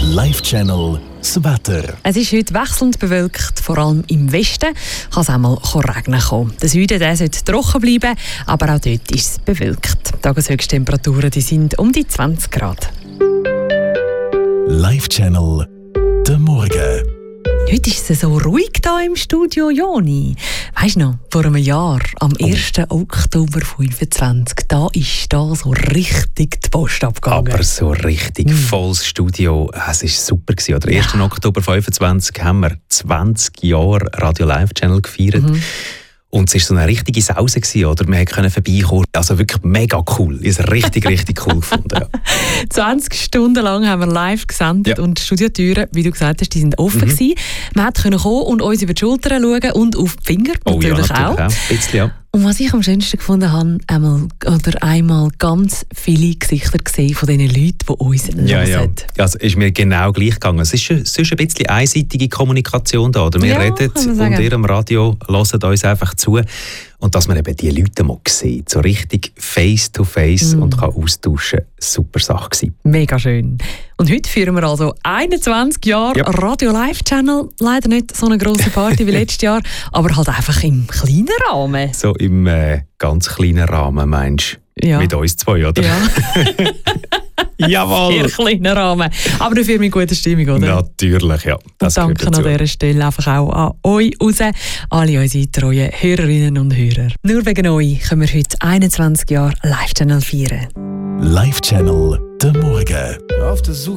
Live-Channel das Wetter. Es ist heute wechselnd bewölkt, vor allem im Westen kann es einmal regnen kommen. Der Süden der sollte trocken bleiben, aber auch dort ist es bewölkt. Die Tageshöchsttemperaturen die sind um die 20 Grad. Live-Channel der Morgen. Heute ist es so ruhig hier im Studio, Joni. Weisst du noch, vor einem Jahr, am 1. Oktober 25, da ist da so richtig die Post abgegangen. Aber so richtig volles Studio. Es war super. Oder 1. Oktober 25 haben wir 20 Jahre Radio Live Channel gefeiert. Und es war so eine richtige Sause, oder? Wir konnten vorbeikommen. Also wirklich mega cool. Ich habe es richtig cool gefunden. Ja. 20 Stunden lang haben wir live gesendet und die Studiotüren, wie du gesagt hast, die sind offen gewesen. Man konnte kommen und uns über die Schultern schauen und auf die Finger natürlich auch. Ein bisschen, ja. Und was ich am schönsten gefunden habe, einmal ganz viele Gesichter gesehen von diesen Leuten, die uns hören. Ja, also ist mir genau gleich gegangen. Es ist sonst ein bisschen einseitige Kommunikation da. Oder? Wir reden und ihr am Radio hört uns einfach zu. Und dass man eben die Leute mal sieht, so richtig face-to-face und kann austauschen, super Sache gewesen. Mega schön. Und heute feiern wir also 21 Jahre Radio Live Channel. Leider nicht so eine grosse Party wie letztes Jahr, aber halt einfach im kleinen Rahmen. So im ganz kleinen Rahmen, meinst du? Ja. Mit uns zwei, oder? Ja. Jawohl! Sehr kleiner Rahmen. Aber dafür mit guter Stimmung, oder? Natürlich, ja. Das und danke an dieser Stelle einfach auch an euch raus, alle unsere treuen Hörerinnen und Hörer. Nur wegen euch können wir heute 21 Jahre Live-Channel feiern. Live-Channel der Morgen. Auf der Suche